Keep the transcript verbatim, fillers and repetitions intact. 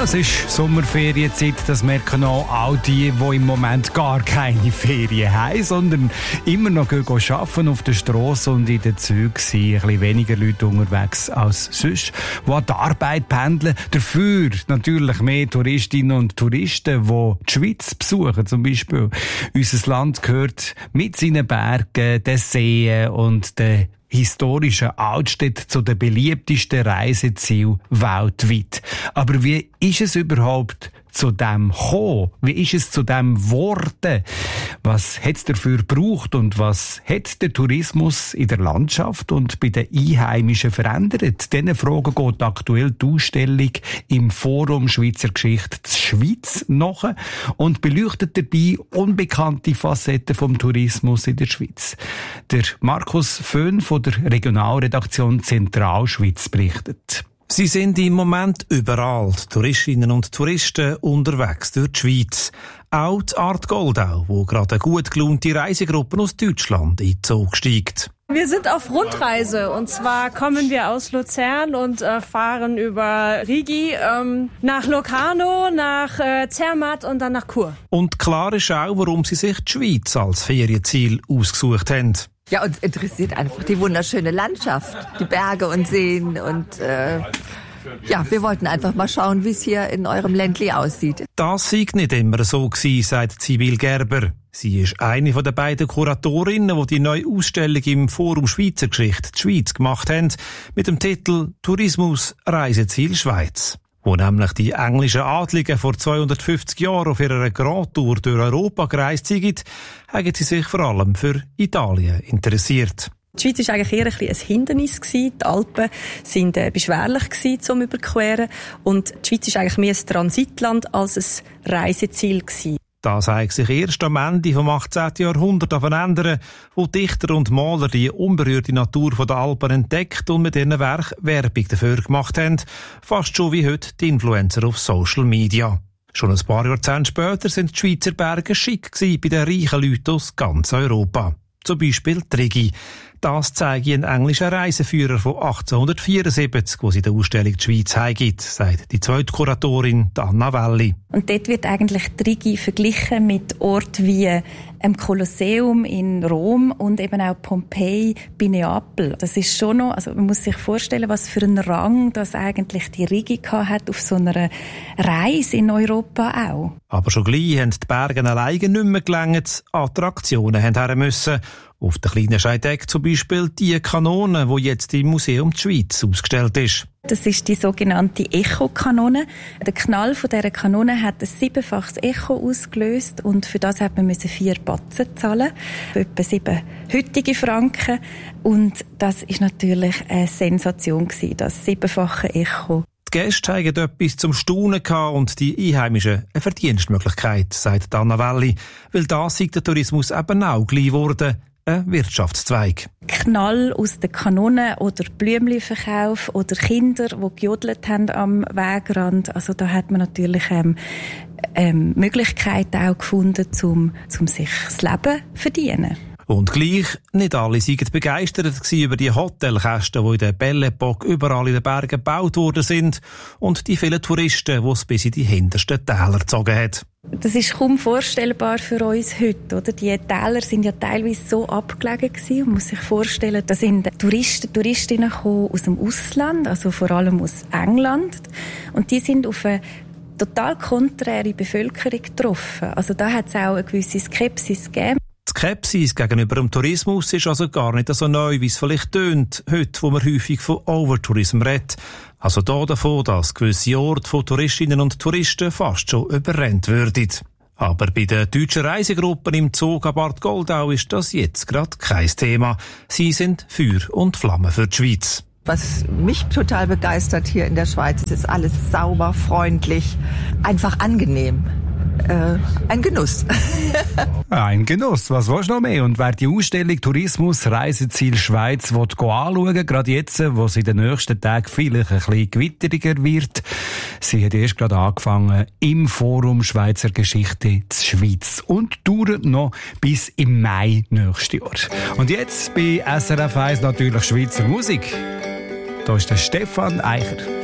Ja, es ist Sommerferienzeit, das merken auch all die, die im Moment gar keine Ferien haben, sondern immer noch arbeiten auf der Strasse und in den Zügen sind ein bisschen weniger Leute unterwegs als sonst, die an die Arbeit pendeln. Dafür natürlich mehr Touristinnen und Touristen, die die Schweiz besuchen zum Beispiel. Unser Land gehört mit seinen Bergen, den Seen und den historischen Altstädte zu den beliebtesten Reisezielen weltweit. Aber wie ist es überhaupt zu dem gekommen? Wie ist es zu dem geworden? Was hat es dafür gebraucht und was hat der Tourismus in der Landschaft und bei den Einheimischen verändert? Diesen Fragen geht aktuell die Ausstellung im Forum Schweizer Geschichte der Schweiz nach und beleuchtet dabei unbekannte Facetten vom Tourismus in der Schweiz. Der Markus Föhn von der Regionalredaktion Zentralschweiz berichtet. Sie sind im Moment überall, die Touristinnen und Touristen, unterwegs durch die Schweiz. Auch die Art Goldau, wo gerade eine gut gelaunte Reisegruppe aus Deutschland in den Zug steigt. Wir sind auf Rundreise und zwar kommen wir aus Luzern und äh, fahren über Rigi ähm, nach Locarno, nach äh, Zermatt und dann nach Chur. Und klar ist auch, warum sie sich die Schweiz als Ferienziel ausgesucht haben. Ja, uns interessiert einfach die wunderschöne Landschaft, die Berge und Seen und äh, ja, wir wollten einfach mal schauen, wie es hier in eurem Ländli aussieht. Das sei nicht immer so gewesen, sagt Sibyl Gerber. Sie ist eine von den beiden Kuratorinnen, die die neue Ausstellung im Forum Schweizer Geschichte die Schweiz gemacht haben, mit dem Titel Tourismus Reiseziel Schweiz. Wo nämlich die englischen Adligen vor zweihundertfünfzig Jahren auf ihrer Grand Tour durch Europa gereist sind, haben sie sich vor allem für Italien interessiert. Die Schweiz war eigentlich eher ein, ein Hindernis gewesen. Die Alpen waren äh, beschwerlich gewesen, zum Überqueren. Und die Schweiz war eigentlich mehr ein Transitland als ein Reiseziel gewesen. Das hat sich erst am Ende vom achtzehnten Jahrhundert verändern, wo Dichter und Maler die unberührte Natur der Alpen entdeckt und mit ihren Werk Werbung dafür gemacht haben. Fast schon wie heute die Influencer auf Social Media. Schon ein paar Jahrzehnte später sind die Schweizer Berge schick gewesen bei den reichen Leuten aus ganz Europa. Zum Beispiel die Rigi. Das zeige ein englischer Reiseführer von achtzehnhundertvierundsiebzig, wo sie der Ausstellung die Schweiz heimgibt, sagt die zweite Kuratorin Anna Welli. Und dort wird eigentlich die Rigi verglichen mit Orten wie dem Kolosseum in Rom und eben auch Pompeji bei Neapel. Das ist schon noch, also man muss sich vorstellen, was für einen Rang das eigentlich die Rigi hat auf so einer Reise in Europa auch. Aber schon gleich haben die Berge alleine nicht mehr gelangt, Attraktionen haben her müssen. Auf der kleinen Scheideck zum Beispiel die Kanone, die jetzt im Museum der Schweiz ausgestellt ist. Das ist die sogenannte Echo-Kanone. Der Knall von dieser Kanone hat ein siebenfaches Echo ausgelöst und für das hat man vier Batzen zahlen, etwa sieben heutige Franken. Und das ist natürlich eine Sensation gewesen, das siebenfache Echo. Die Gäste haben etwas zum Staunen gehabt und die Einheimischen eine Verdienstmöglichkeit, sagt Anna Welli, weil das sei der Tourismus eben auch gleich geworden. Ein Wirtschaftszweig. Knall aus den Kanonen oder Blümchenverkauf oder Kinder, die gejodelt haben am Wegrand. Also da hat man natürlich ähm, ähm, Möglichkeiten auch gefunden, um, um sich das Leben zu verdienen. Und gleich, nicht alle waren begeistert über die Hotelkästen, die in der Belle Époque überall in den Bergen gebaut worden sind und die vielen Touristen, die es bis in die hintersten Täler gezogen hat. Das ist kaum vorstellbar für uns heute, oder? Die Täler sind ja teilweise so abgelegen gewesen. Man muss sich vorstellen, da sind Touristen, Touristinnen gekommen aus dem Ausland, also vor allem aus England. Und die sind auf eine total konträre Bevölkerung getroffen. Also da hat es auch eine gewisse Skepsis gegeben. Die Skepsis gegenüber dem Tourismus ist also gar nicht so neu, wie es vielleicht tönt, heute, wo man häufig von Overtourism redet. Also da davon, dass gewisse Orte von Touristinnen und Touristen fast schon überrennt würden. Aber bei den deutschen Reisegruppen im Zug ab Art Goldau ist das jetzt gerade kein Thema. Sie sind Feuer und Flamme für die Schweiz. Was mich total begeistert hier in der Schweiz, ist alles sauber, freundlich, einfach angenehm. Äh, ein Genuss. Ein Genuss, was willst du noch mehr? Und wer die Ausstellung Tourismus Reiseziel Schweiz will anschauen, gerade jetzt, wo es in den nächsten Tagen vielleicht ein bisschen gewitteriger wird. Sie hat erst gerade angefangen im Forum Schweizer Geschichte der Schweiz und dauert noch bis im Mai nächstes Jahr. Und jetzt bei S R F eins natürlich Schweizer Musik. Da ist der Stefan Eicher.